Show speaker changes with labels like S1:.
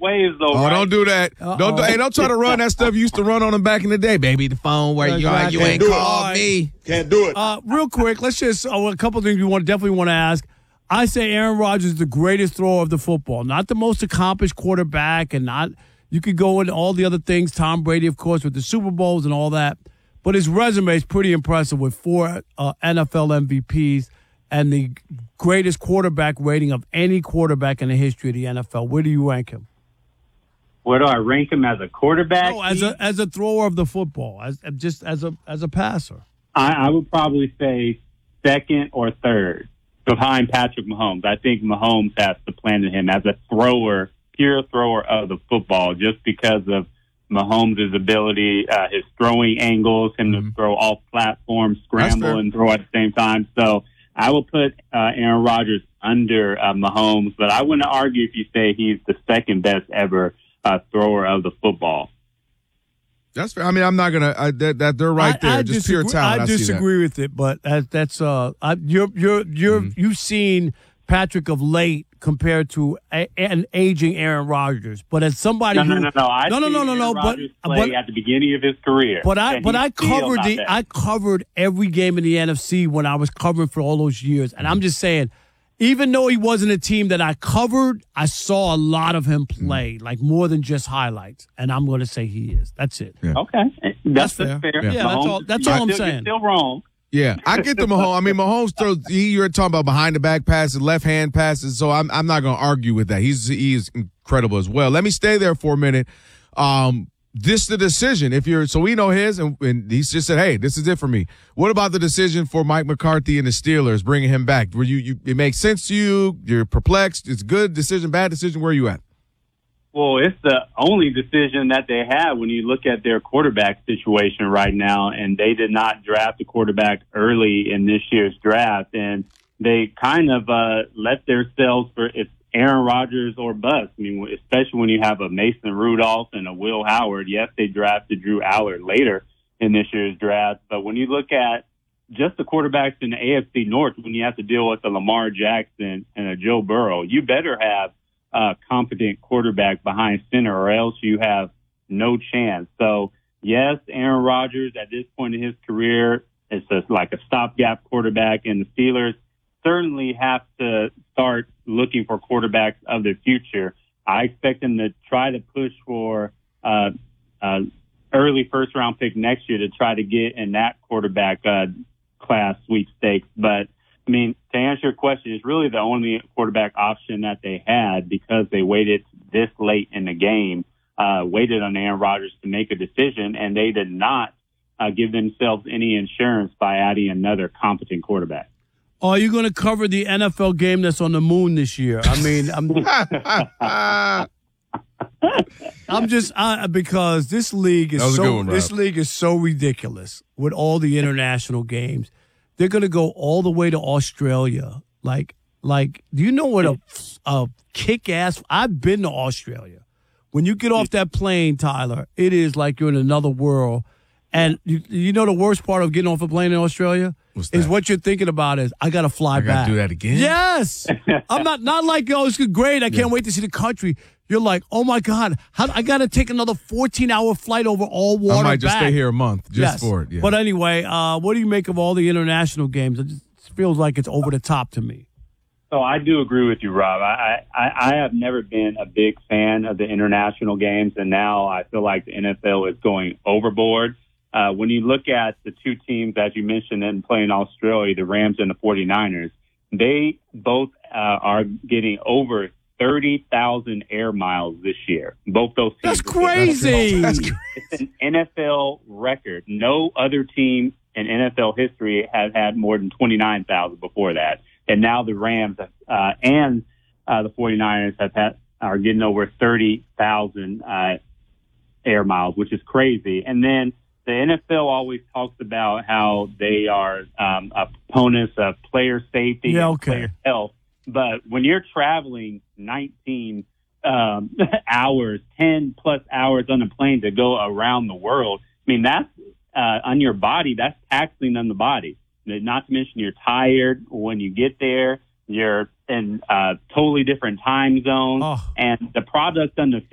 S1: waves, though.
S2: Oh, don't do that. Don't try to run that stuff you used to run on them back in the day, baby. The phone where you are, you ain't called me.
S3: Can't do it.
S4: Real quick, let's just a couple things we definitely want to ask. I say Aaron Rodgers is the greatest thrower of the football, not the most accomplished quarterback, and not you could go into all the other things. Tom Brady, of course, with the Super Bowls and all that, but his resume is pretty impressive with 4 NFL MVPs and the greatest quarterback rating of any quarterback in the history of the NFL. Where do you rank him?
S1: Where do I rank him as a quarterback?
S4: No, as a thrower of the football, as a passer.
S1: I would probably say second or third behind Patrick Mahomes. I think Mahomes has supplanted him as a thrower, pure thrower of the football, just because of Mahomes' ability, his throwing angles, him to throw off platform, scramble, and throw at the same time. So I will put Aaron Rodgers under Mahomes, but I wouldn't argue if you say he's the second best ever thrower of the football.
S2: That's fair. I mean, I'm not gonna. That they're right there. Just pure talent.
S4: I disagree with it, but that's you've seen Patrick of late compared to an aging Aaron Rodgers. But as somebody
S1: no.
S4: But
S1: at the beginning of his career.
S4: But I covered every game in the NFC when I was covering for all those years, and I'm just saying. Even though he wasn't a team that I covered, I saw a lot of him play, like more than just highlights. And I'm going to say he is. That's it.
S2: Yeah.
S1: Okay. That's fair.
S4: Yeah, that's all I'm saying.
S1: You're still wrong.
S2: Yeah, I get the Mahomes. I mean, Mahomes throws. You're talking about behind the back passes, left hand passes. So I'm not going to argue with that. He is incredible as well. Let me stay there for a minute. This the decision. So we know his, and he's just said, "Hey, this is it for me." What about the decision for Mike McCarthy and the Steelers bringing him back? Were you it makes sense to you? You're perplexed. It's good decision, bad decision. Where are you at?
S1: Well, it's the only decision that they have when you look at their quarterback situation right now, and they did not draft a quarterback early in this year's draft, and they kind of let themselves for it's Aaron Rodgers or bust. I mean, especially when you have a Mason Rudolph and a Will Howard. Yes, they drafted Drew Allard later in this year's draft, but when you look at just the quarterbacks in the AFC North, when you have to deal with a Lamar Jackson and a Joe Burrow, you better have a competent quarterback behind center or else you have no chance. So, yes, Aaron Rodgers at this point in his career is like a stopgap quarterback, and the Steelers certainly have to start looking for quarterbacks of the future. I expect them to try to push for early first-round pick next year to try to get in that quarterback class sweepstakes. But, I mean, to answer your question, it's really the only quarterback option that they had because they waited this late in the game, waited on Aaron Rodgers to make a decision, and they did not give themselves any insurance by adding another competent quarterback.
S4: Are you going to cover the NFL game that's on the moon this year? I mean, because this league is so ridiculous with all the international games. They're going to go all the way to Australia. Like, do you know what a kick-ass? I've been to Australia. When you get off that plane, Tyler, it is like you're in another world. And you know the worst part of getting off a plane in Australia is what you're thinking about is I got to fly back. I got
S2: to do that again?
S4: Yes. I'm not like, oh, it's great. I can't wait to see the country. You're like, oh, my God, I got to take another 14-hour flight over all water.
S2: I might just stay here a month for it. Yeah.
S4: But anyway, what do you make of all the international games? It just feels like it's over the top to me.
S1: So I do agree with you, Rob. I have never been a big fan of the international games, and now I feel like the NFL is going overboard. When you look at the two teams, as you mentioned, and playing Australia, the Rams and the 49ers, they both are getting over 30,000 air miles this year. Both those teams.
S4: That's crazy.
S1: It's an NFL record. No other team in NFL history has had more than 29,000 before that. And now the Rams and the 49ers are getting over 30,000 air miles, which is crazy. And then the NFL always talks about how they are opponents of player safety and player health. But when you're traveling 19 hours, 10-plus hours on a plane to go around the world, I mean, that's on your body. That's taxing on the body. Not to mention you're tired when you get there. You're in totally different time zones. And the product on the